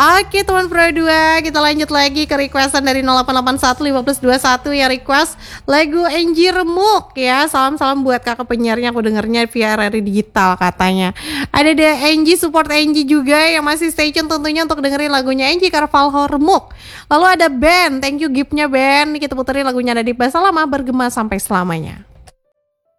Oke teman Pro 2, kita lanjut lagi ke requestan dari 0881 yang request lagu Angie Remuk ya. Salam-salam buat kakak penyiarnya, aku dengernya via RRI Digital katanya. Ada deh Angie, support Angie juga yang masih stay tune tentunya untuk dengerin lagunya Angie Carvalho Remuk. Lalu ada Ben, thank you giftnya Ben. Kita puterin lagunya ada di Bahasa Lama Bergema Sampai Selamanya.